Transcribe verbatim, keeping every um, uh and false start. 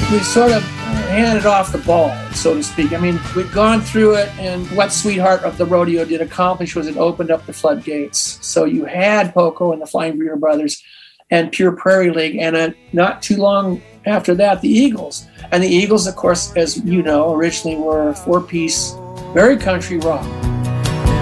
we sort of handed off the ball, so to speak. I mean, we'd gone through it, and what Sweetheart of the Rodeo did accomplish was it opened up the floodgates. So you had Poco and the Flying Burrito Brothers and Pure Prairie League, and uh, not too long after that, the Eagles. And the Eagles, of course, as you know, originally were a four-piece, very country rock.